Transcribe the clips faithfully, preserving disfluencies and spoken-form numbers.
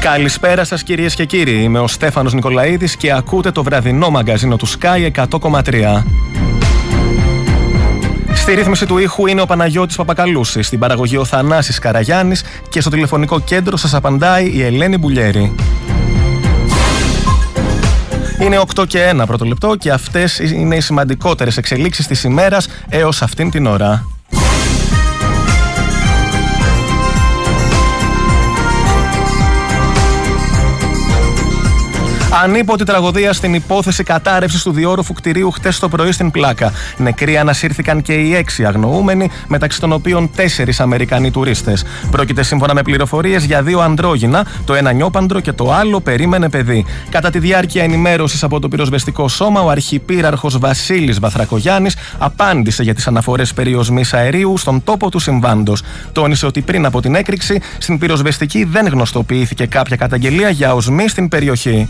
Καλησπέρα σας κυρίες και κύριοι, είμαι ο Στέφανος Νικολαίδης και ακούτε το βραδινό μαγκαζίνο του Sky εκατό κόμμα τρία. Στη ρύθμιση του ήχου είναι ο Παναγιώτης Παπακαλούσης, στην παραγωγή ο Θανάσης Καραγιάννης και στο τηλεφωνικό κέντρο σας απαντάει η Ελένη Μπουλιέρη. Είναι οκτώ και ένα πρώτο λεπτό και αυτές είναι οι σημαντικότερες εξελίξεις της ημέρας έως αυτήν την ώρα. Ανίποτη τραγωδία στην υπόθεση κατάρρευσης του διόρροφου κτηρίου χτες το πρωί στην Πλάκα. Νεκροί ανασύρθηκαν και οι έξι αγνοούμενοι, μεταξύ των οποίων τέσσερις Αμερικανοί τουρίστες. Πρόκειται σύμφωνα με πληροφορίες για δύο ανδρόγυνα, το ένα νιόπαντρο και το άλλο περίμενε παιδί. Κατά τη διάρκεια ενημέρωσης από το πυροσβεστικό σώμα, ο αρχιπύραρχος Βασίλης Βαθρακογιάννης απάντησε για τις αναφορές περί οσμής αερίου στον τόπο του συμβάντος. Τόνισε ότι πριν από την έκρηξη, στην πυροσβεστική δεν γνωστοποιήθηκε κάποια καταγγελία για οσμή στην περιοχή.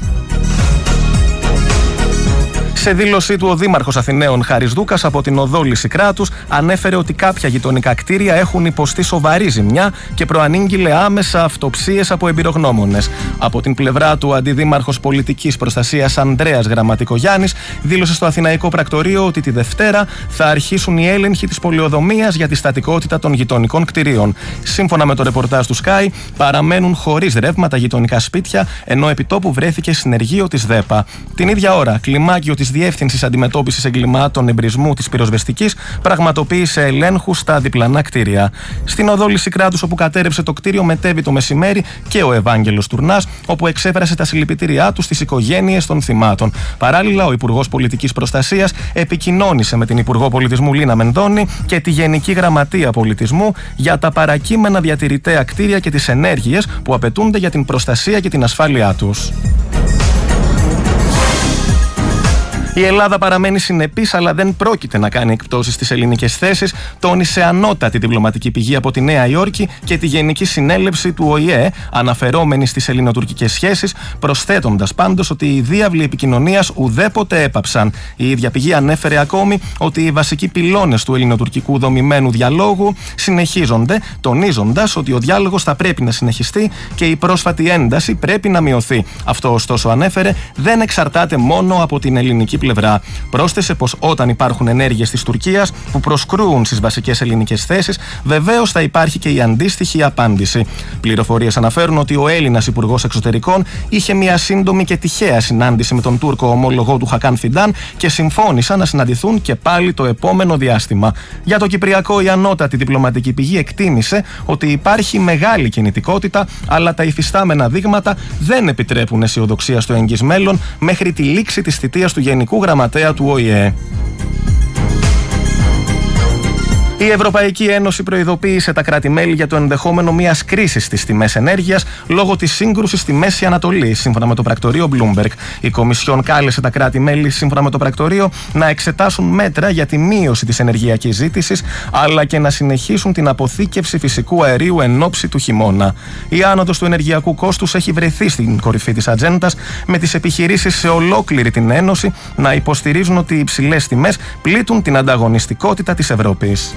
Σε δήλωσή του, ο Δήμαρχος Αθηναίων Χάρης Δούκας από την οδό Λυσικράτους ανέφερε ότι κάποια γειτονικά κτίρια έχουν υποστεί σοβαρή ζημιά και προανήγγειλε άμεσα αυτοψίες από εμπειρογνώμονες. Από την πλευρά του, ο Αντιδήμαρχος Πολιτικής Προστασίας Ανδρέας Γραμματικογιάννης δήλωσε στο Αθηναϊκό Πρακτορείο ότι τη Δευτέρα θα αρχίσουν οι έλεγχοι της πολεοδομίας για τη στατικότητα των γειτονικών κτιρίων. Σύμφωνα με το ρεπορτάζ του Sky, παραμένουν χωρίς ρεύμα τα γειτονικά σπίτια, ενώ επιτόπου βρέθηκε συνεργείο της ΔΕΠΑ. Την ίδια ώρα, κλιμάκιο της Διεύθυνσης Αντιμετώπισης Εγκλημάτων Εμπρισμού της Πυροσβεστικής πραγματοποίησε ελέγχους στα διπλανά κτίρια. Στην οδό Λυσικράτους, όπου κατέρευσε το κτίριο, μετέβη το μεσημέρι και ο Ευάγγελος Τουρνάς, όπου εξέφρασε τα συλληπιτήριά του στις οικογένειες των θυμάτων. Παράλληλα, ο Υπουργός Πολιτικής Προστασίας επικοινώνησε με την Υπουργό Πολιτισμού Λίνα Μενδώνη και τη Γενική Γραμματεία Πολιτισμού για τα παρακείμενα διατηρητέα κτίρια και τις ενέργειες που απαιτούνται για την προστασία και την ασφάλειά τους. Η Ελλάδα παραμένει συνεπής, αλλά δεν πρόκειται να κάνει εκπτώσεις στις ελληνικές θέσεις, τόνισε ανώτατη διπλωματική πηγή από τη Νέα Υόρκη και τη Γενική Συνέλευση του Ο Η Ε, αναφερόμενη στις ελληνοτουρκικές σχέσεις, προσθέτοντας πάντως ότι οι διάβλοι επικοινωνίας ουδέποτε έπαψαν. Η ίδια πηγή ανέφερε ακόμη ότι οι βασικοί πυλώνες του ελληνοτουρκικού δομημένου διαλόγου συνεχίζονται, τονίζοντας ότι ο διάλογος θα πρέπει να συνεχιστεί και η πρόσφατη ένταση πρέπει να μειωθεί. Αυτό, ωστόσο, ανέφερε, δεν εξαρτάται μόνο από την ελληνική πλευρά. Πρόσθεσε πως όταν υπάρχουν ενέργειες της Τουρκίας που προσκρούουν στις βασικές ελληνικές θέσεις, βεβαίως θα υπάρχει και η αντίστοιχη απάντηση. Πληροφορίες αναφέρουν ότι ο Έλληνας Υπουργός Εξωτερικών είχε μια σύντομη και τυχαία συνάντηση με τον Τούρκο ομόλογό του Χακάν Φιντάν και συμφώνησαν να συναντηθούν και πάλι το επόμενο διάστημα. Για το Κυπριακό, η ανώτατη διπλωματική πηγή εκτίμησε ότι υπάρχει μεγάλη κινητικότητα, αλλά τα υφιστάμενα δείγματα δεν επιτρέπουν αισιοδοξία στο εγγύς μέλλον μέχρι τη λήξη της θητείας του Γενικού Γραμματέα του Ο Η Ε. Η Ευρωπαϊκή Ένωση προειδοποίησε τα κράτη-μέλη για το ενδεχόμενο μιας κρίσης στις τιμές ενέργειας λόγω της σύγκρουσης στη Μέση Ανατολή, σύμφωνα με το πρακτορείο Bloomberg. Η Κομισιόν κάλεσε τα κράτη-μέλη, σύμφωνα με το πρακτορείο, να εξετάσουν μέτρα για τη μείωση της ενεργειακής ζήτησης, αλλά και να συνεχίσουν την αποθήκευση φυσικού αερίου εν ώψη του χειμώνα. Η άνοδος του ενεργειακού κόστους έχει βρεθεί στην κορυφή της ατζέντας, με τις επιχειρήσεις σε ολόκληρη την Ένωση να υποστηρίζουν ότι οι υψηλές τιμές πλήττουν την ανταγωνιστικότητα της Ευρώπης.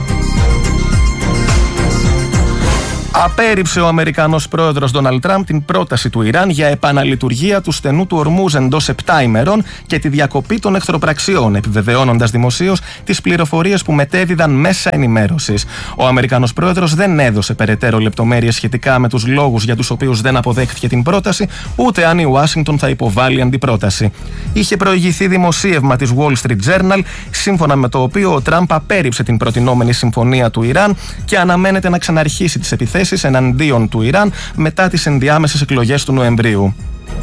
Απέρριψε ο Αμερικανός πρόεδρος Ντόναλντ Τραμπ την πρόταση του Ιράν για επαναλειτουργία του στενού του Ορμούζ εντός επτά ημερών και τη διακοπή των εχθροπραξιών, επιβεβαιώνοντας δημοσίως τις πληροφορίες που μετέδιδαν μέσα ενημέρωσης. Ο Αμερικανός πρόεδρος δεν έδωσε περαιτέρω λεπτομέρειες σχετικά με τους λόγους για τους οποίους δεν αποδέχθηκε την πρόταση, ούτε αν η Ουάσιγκτον θα υποβάλει αντιπρόταση. Είχε προηγηθεί δημοσίευμα της Wall Street Journal, σύμφωνα με το οποίο ο Τραμπ απέρριψε την προτινόμενη συμφωνία του Ιράν και αναμένεται να ξαναρχίσει τις επιθέσεις εναντίον του Ιράν μετά τις ενδιάμεσες εκλογές του Νοεμβρίου.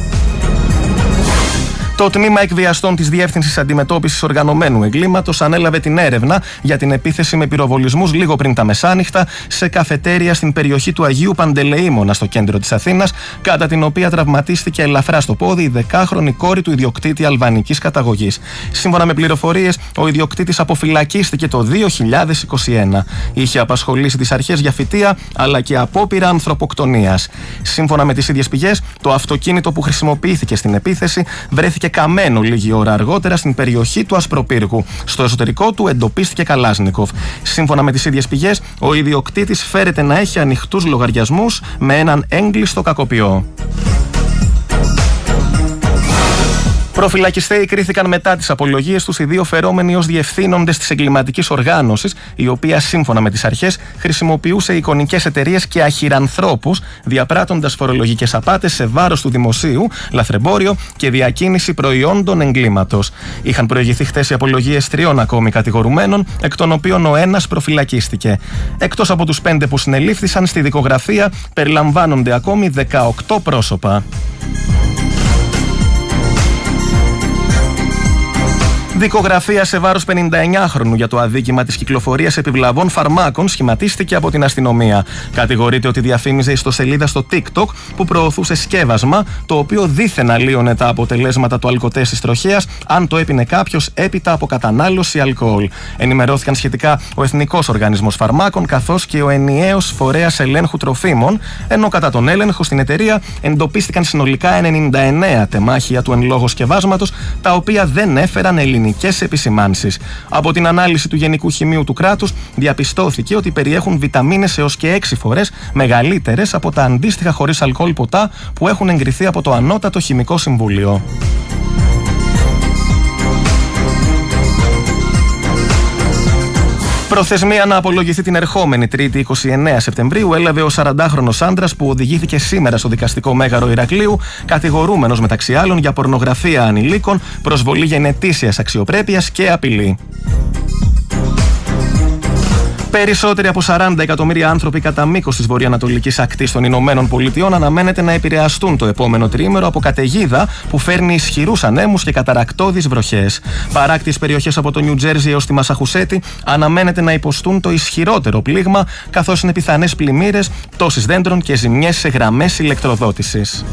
Το τμήμα εκβιαστών της Διεύθυνσης Αντιμετώπισης Οργανωμένου Εγκλήματος ανέλαβε την έρευνα για την επίθεση με πυροβολισμούς λίγο πριν τα μεσάνυχτα σε καφετέρια στην περιοχή του Αγίου Παντελεήμονα στο κέντρο της Αθήνας, κατά την οποία τραυματίστηκε ελαφρά στο πόδι η δεκάχρονη κόρη του ιδιοκτήτη αλβανικής καταγωγής. Σύμφωνα με πληροφορίες, ο ιδιοκτήτης αποφυλακίστηκε το δύο χιλιάδες είκοσι ένα. Είχε απασχολήσει τις αρχές για φυτεία αλλά και απόπειρα ανθρωποκτονίας. Σύμφωνα με τις ίδιες πηγές, το αυτοκίνητο που χρησιμοποιήθηκε στην επίθεση βρέθηκε καμένο λίγη ώρα αργότερα στην περιοχή του Ασπροπύργου. Στο εσωτερικό του εντοπίστηκε Καλάσνικοφ. Σύμφωνα με τις ίδιες πηγές, ο ιδιοκτήτης φέρεται να έχει ανοιχτούς λογαριασμούς με έναν έγκλειστο κακοποιό. Προφυλακιστέοι κρίθηκαν μετά τις απολογίες τους οι δύο φερόμενοι ως διευθύνοντες της εγκληματικής οργάνωσης, η οποία σύμφωνα με τις αρχές χρησιμοποιούσε εικονικές εταιρείες και αχυρανθρώπους, διαπράττοντας φορολογικές απάτες σε βάρος του δημοσίου, λαθρεμπόριο και διακίνηση προϊόντων εγκλήματος. Είχαν προηγηθεί χτες οι απολογίες τριών ακόμη κατηγορουμένων, εκ των οποίων ο ένας προφυλακίστηκε. Εκτός από τους πέντε που συνελήφθησαν, στη δικογραφία περιλαμβάνονται ακόμη δεκαοκτώ πρόσωπα. Δικογραφία σε βάρος πενηνταεννιάχρονου για το αδίκημα της κυκλοφορίας επιβλαβών φαρμάκων σχηματίστηκε από την αστυνομία. Κατηγορείται ότι διαφήμιζε ιστοσελίδα στο TikTok που προωθούσε σκεύασμα, το οποίο δήθεν αλλίωνε τα αποτελέσματα του αλκοτέστης τροχέας αν το έπινε κάποιος έπειτα από κατανάλωση αλκοόλ. Ενημερώθηκαν σχετικά ο Εθνικός Οργανισμός Φαρμάκων καθώς και ο Ενιαίος Φορέας Ελέγχου Τροφίμων, ενώ κατά τον έλεγχο στην εταιρεία εντοπίστηκαν συνολικά ενενήντα εννέα τεμάχια του εν λόγω σκευάσματος, τα οποία δεν έφεραν ελληνική επισημάνσεις. Από την ανάλυση του Γενικού Χημείου του κράτους διαπιστώθηκε ότι περιέχουν βιταμίνες έως και έξι φορές μεγαλύτερες από τα αντίστοιχα χωρίς αλκοόλ ποτά που έχουν εγκριθεί από το Ανώτατο Χημικό Συμβούλιο. Προθεσμία να απολογηθεί την ερχόμενη Τρίτη είκοσι εννέα Σεπτεμβρίου έλαβε ο σαραντάχρονος άντρας που οδηγήθηκε σήμερα στο δικαστικό μέγαρο Ηρακλείου, κατηγορούμενος μεταξύ άλλων για πορνογραφία ανηλίκων, προσβολή γενετήσιας αξιοπρέπειας και απειλή. Περισσότεροι από σαράντα εκατομμύρια άνθρωποι κατά μήκος της βορειοανατολικής ακτής των Ηνωμένων Πολιτειών αναμένεται να επηρεαστούν το επόμενο τριήμερο από καταιγίδα που φέρνει ισχυρούς ανέμους και καταρακτώδεις βροχές. Παράκτιες περιοχές από το Νιου Τζέρζι έως τη Μασαχουσέτη αναμένεται να υποστούν το ισχυρότερο πλήγμα, καθώς είναι πιθανές πλημμύρες, πτώσεις δέντρων και ζημιές σε γραμμές ηλεκτροδότησης.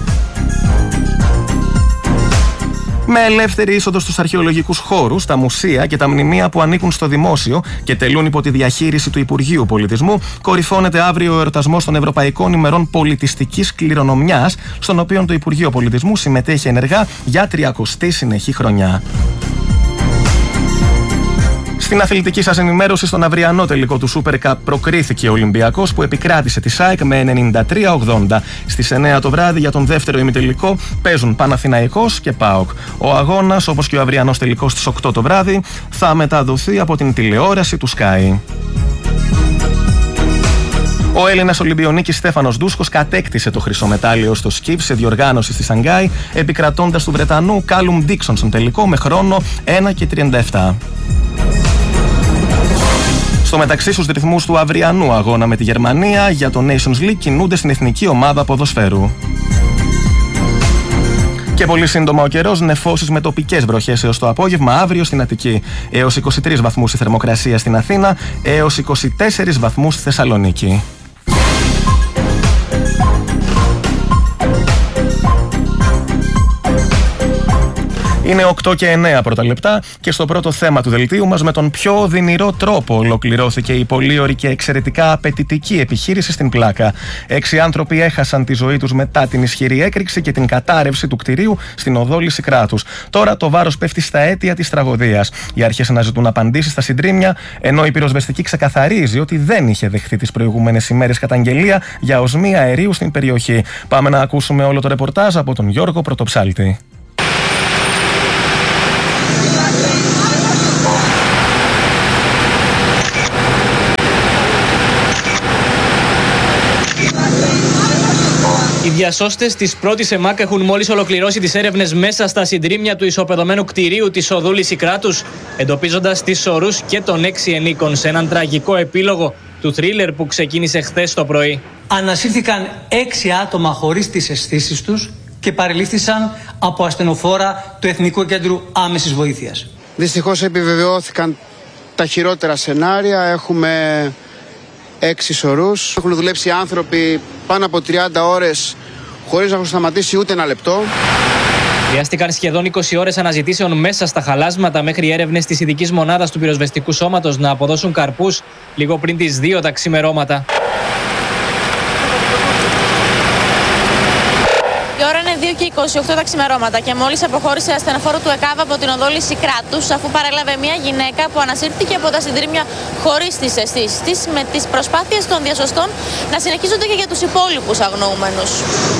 Με ελεύθερη είσοδο στους αρχαιολογικούς χώρους, τα μουσεία και τα μνημεία που ανήκουν στο δημόσιο και τελούν υπό τη διαχείριση του Υπουργείου Πολιτισμού, κορυφώνεται αύριο ο εορτασμός των Ευρωπαϊκών ημερών πολιτιστικής κληρονομιάς, στον οποίο το Υπουργείο Πολιτισμού συμμετέχει ενεργά για τριακοστή συνεχή χρονιά. Στην αθλητική σας ενημέρωση, στον αυριανό τελικό του Super Cup προκρίθηκε ο Ολυμπιακός που επικράτησε τη ΣΑΕΚ με ενενήντα τρία ογδόντα. Στις εννέα το βράδυ για τον δεύτερο ημιτελικό παίζουν Παναθηναϊκός και ΠΑΟΚ. Ο αγώνας, όπως και ο αυριανός τελικός στις οκτώ το βράδυ, θα μεταδοθεί από την τηλεόραση του Sky. Ο Έλληνας Ολυμπιονίκης Στέφανος Ντούσκος κατέκτησε το χρυσό μετάλλιο στο σκιπ σε διοργάνωση στη Σανγκάη, επικρατώντας του Βρετανού Κάλουμ Ντίξον στον τελικό με χρόνο ένα και τριάντα επτά. Στο μεταξύ, στους ρυθμούς του αυριανού αγώνα με τη Γερμανία για το Nations League κινούνται στην εθνική ομάδα ποδοσφαίρου. Και πολύ σύντομα ο καιρός, νεφώσεις με τοπικές βροχές έως το απόγευμα αύριο στην Αττική. Έως είκοσι τρεις βαθμούς η θερμοκρασία στην Αθήνα, έως είκοσι τέσσερις βαθμούς στη Θεσσαλονίκη. Είναι οκτώ και εννέα πρώτα λεπτά και στο πρώτο θέμα του δελτίου μας, με τον πιο οδυνηρό τρόπο ολοκληρώθηκε η πολύωρη και εξαιρετικά απαιτητική επιχείρηση στην Πλάκα. Έξι άνθρωποι έχασαν τη ζωή τους μετά την ισχυρή έκρηξη και την κατάρρευση του κτηρίου στην οδό Λυσικράτους. Τώρα το βάρος πέφτει στα αίτια της τραγωδίας. Οι αρχές αναζητούν απαντήσεις στα συντρίμμια, ενώ η πυροσβεστική ξεκαθαρίζει ότι δεν είχε δεχθεί τις προηγούμενες ημέρες καταγγελία για οσμή αερίου στην περιοχή. Πάμε να ακούσουμε όλο το ρεπορτάζ από τον Γιώργο Πρωτοψάλτη. Οι διασώστες της πρώτης ΕΜΑΚ έχουν μόλις ολοκληρώσει τις έρευνες μέσα στα συντρίμμια του ισοπεδωμένου κτηρίου της οδού Λυσικράτους, εντοπίζοντας τις σωρούς και των έξι ενίκων σε έναν τραγικό επίλογο του θρίλερ που ξεκίνησε χθες το πρωί. Ανασύρθηκαν έξι άτομα χωρίς τις αισθήσεις τους και παρελήφθησαν από ασθενοφόρα του Εθνικού Κέντρου Άμεσης Βοήθειας. Δυστυχώς επιβεβαιώθηκαν τα χειρότερα σενάρια. Έχουμε έξι σωρούς. Έχουν δουλέψει άνθρωποι πάνω από τριάντα ώρες χωρίς να έχουν σταματήσει ούτε ένα λεπτό. Χρειάστηκαν σχεδόν είκοσι ώρες αναζητήσεων μέσα στα χαλάσματα μέχρι οι έρευνες της ειδικής μονάδας του πυροσβεστικού σώματος να αποδώσουν καρπούς λίγο πριν τις δύο τα ξημερώματα. Η ώρα είναι δύο και είκοσι οκτώ τα ξημερώματα και μόλις αποχώρησε ασθενοφόρο του ΕΚΑΒ από την οδό Λυσικράτους, αφού παρέλαβε μια γυναίκα που ανασύρθηκε από τα συντρίμμια χωρίς τις αισθήσεις της, με τις προσπάθειες των διασωστών να συνεχίζονται και για τους υπόλοιπους αγνοούμενους.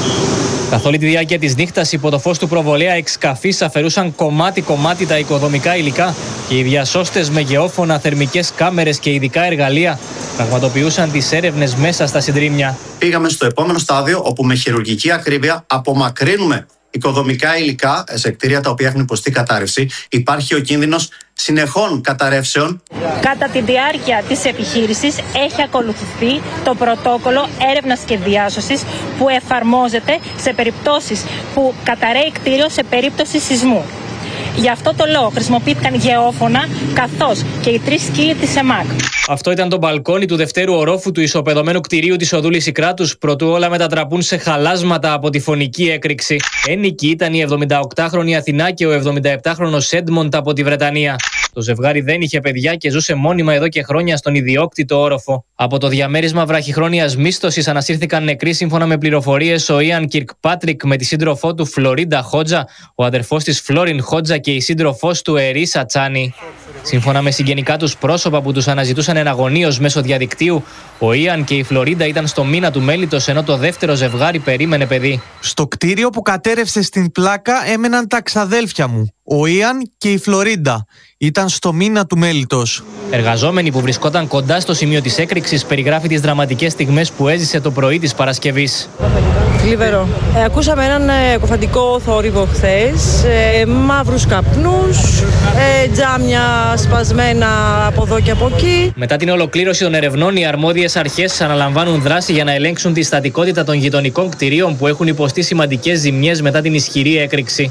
Καθ' όλη τη διάρκεια της νύχτας, υπό το φως του προβολέα εξκαφής αφαιρούσαν κομμάτι-κομμάτι τα οικοδομικά υλικά και οι διασώστες με γεώφωνα, θερμικές κάμερες και ειδικά εργαλεία πραγματοποιούσαν τις έρευνες μέσα στα συντρίμμια. Πήγαμε στο επόμενο στάδιο, όπου με χειρουργική ακρίβεια απομακρύνουμε οικοδομικά υλικά σε κτίρια τα οποία έχουν υποστεί κατάρρευση. Υπάρχει ο κίνδυνος συνεχών καταρρεύσεων. Κατά τη διάρκεια της επιχείρησης έχει ακολουθηθεί το πρωτόκολλο έρευνας και διάσωσης που εφαρμόζεται σε περιπτώσεις που καταρρέει κτίριο σε περίπτωση σεισμού. Γι' αυτό το λόγο χρησιμοποιήθηκαν γεώφωνα καθώς και οι τρεις σκύλοι της ΕΜΑΚ. Αυτό ήταν το μπαλκόνι του δευτέρου ορόφου του ισοπεδωμένου κτηρίου της οδού Λυσικράτους, προτού όλα μετατραπούν σε χαλάσματα από τη φωνική έκρηξη. Ένικοι ήταν η εβδομηνταοκτάχρονη Αθηνά και ο εβδομηνταεπτάχρονος Έντμοντ από τη Βρετανία. Το ζευγάρι δεν είχε παιδιά και ζούσε μόνιμα εδώ και χρόνια στον ιδιόκτητο όροφο. Από το διαμέρισμα βραχυχρόνιας μίσθωσης ανασύρθηκαν νεκροί, σύμφωνα με πληροφορίες, ο Ιαν Κιρκπάτρικ με τη σύντροφό του Φλωρίντα Χότζα, ο αδερφός της Φλόριν Χότζα και η σύντροφός του Ερίσα Τσάνι. Σύμφωνα με συγγενικά τους πρόσωπα που τους αναζητούσαν εναγωνίως μέσω διαδικτύου, ο Ιαν και η Φλωρίντα ήταν στο μήνα του μέλιτος, ενώ το δεύτερο ζευγάρι περίμενε παιδί. Στο κτίριο που κατέρευσε στην πλάκα έμεναν τα ξαδέλφια μου, ο Ιαν και η Φλωρίντα. Ήταν στο μήνα του μέλιτος. Εργαζόμενοι που βρισκόταν κοντά στο σημείο της έκρηξης περιγράφει τις δραματικές στιγμές που έζησε το πρωί της Παρασκευής. Θλιβερό. Ε, ακούσαμε έναν ε, κοφαντικό θόρυβο χθες, ε, μαύρους καπνούς, ε, τζάμια σπασμένα από εδώ και από εκεί. Μετά την ολοκλήρωση των ερευνών, οι αρμόδιες αρχές αναλαμβάνουν δράση για να ελέγξουν τη στατικότητα των γειτονικών κτηρίων που έχουν υποστεί σημαντικές ζημιές μετά την ισχυρή έκρηξη.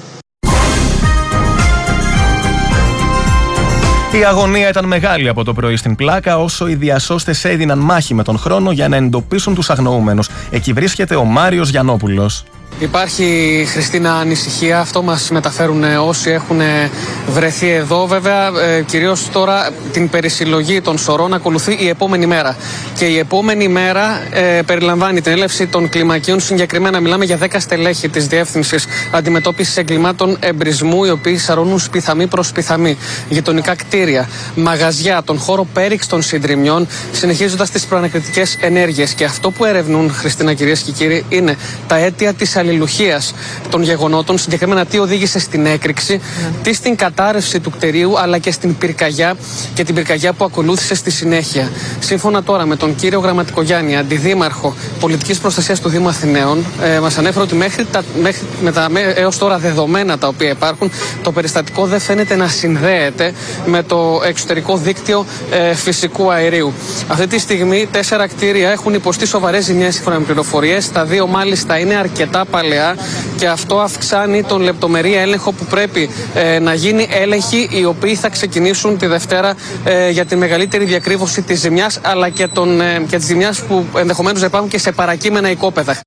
Η αγωνία ήταν μεγάλη από το πρωί στην πλάκα, όσο οι διασώστες έδιναν μάχη με τον χρόνο για να εντοπίσουν τους αγνοούμενους. Εκεί βρίσκεται ο Μάριος Γιαννόπουλος. Υπάρχει, Χριστίνα, ανησυχία. Αυτό μας μεταφέρουν όσοι έχουν βρεθεί εδώ. Βέβαια, ε, κυρίως τώρα την περισυλλογή των σωρών ακολουθεί η επόμενη μέρα. Και η επόμενη μέρα ε, περιλαμβάνει την έλευση των κλιμακίων. Συγκεκριμένα, μιλάμε για δέκα στελέχη της Διεύθυνσης Αντιμετώπισης Εγκλημάτων Εμπρισμού, οι οποίοι σαρώνουν σπιθαμή προς σπιθαμή γειτονικά κτίρια, μαγαζιά, τον χώρο πέριξ των συντριμιών, συνεχίζοντας τις προανακριτικές ενέργειες. Και αυτό που ερευνούν, Χριστίνα, κυρίες και κύριοι, είναι τα αίτια της αλληλουχίας των γεγονότων, συγκεκριμένα τι οδήγησε στην έκρηξη, yeah. τι στην κατάρρευση του κτηρίου, αλλά και στην πυρκαγιά και την πυρκαγιά που ακολούθησε στη συνέχεια. Σύμφωνα τώρα με τον κύριο Γραμματικογιάννη, αντιδήμαρχο πολιτικής προστασίας του Δήμου Αθηναίων, ε, μας ανέφερε ότι μέχρι, τα, μέχρι με τα έως τώρα δεδομένα τα οποία υπάρχουν, το περιστατικό δεν φαίνεται να συνδέεται με το εξωτερικό δίκτυο ε, φυσικού αερίου. Αυτή τη στιγμή τέσσερα κτίρια έχουν υποστεί σοβαρές ζημιές, σύμφωνα με πληροφορίες. Τα δύο μάλιστα είναι αρκετά παλαιά και αυτό αυξάνει τον λεπτομερή έλεγχο που πρέπει ε, να γίνει, έλεγχοι οι οποίοι θα ξεκινήσουν τη Δευτέρα ε, για τη μεγαλύτερη διακρύβωση της ζημιάς, αλλά και, τον, ε, και της ζημιάς που ενδεχομένως να υπάρχουν και σε παρακείμενα οικόπεδα.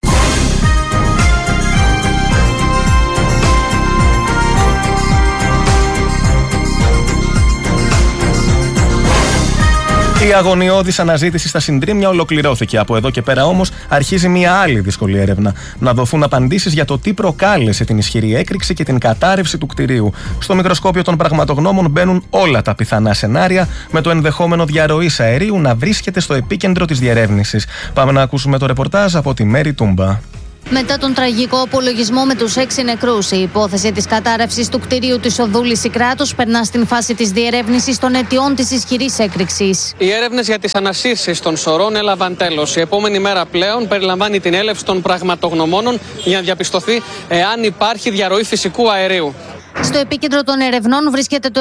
Η αγωνιώδης αναζήτηση στα συντρίμμια ολοκληρώθηκε. Από εδώ και πέρα όμως αρχίζει μια άλλη δύσκολη έρευνα. Να δοθούν απαντήσεις για το τι προκάλεσε την ισχυρή έκρηξη και την κατάρρευση του κτηρίου. Στο μικροσκόπιο των πραγματογνώμων μπαίνουν όλα τα πιθανά σενάρια, με το ενδεχόμενο διαρροής αερίου να βρίσκεται στο επίκεντρο της διερεύνησης. Πάμε να ακούσουμε το ρεπορτάζ από τη Μέρη Τούμπα. Μετά τον τραγικό απολογισμό με τους έξι νεκρούς, η υπόθεση της κατάρρευσης του κτηρίου της οδού Λυσικράτους περνά στην φάση της διερεύνησης των αιτιών της ισχυρής έκρηξης. Οι έρευνες για τις ανασύρσεις των σωρών έλαβαν τέλος. Η επόμενη μέρα πλέον περιλαμβάνει την έλευση των πραγματογνωμόνων για να διαπιστωθεί εάν υπάρχει διαρροή φυσικού αερίου. Στο επίκεντρο των ερευνών βρίσκεται το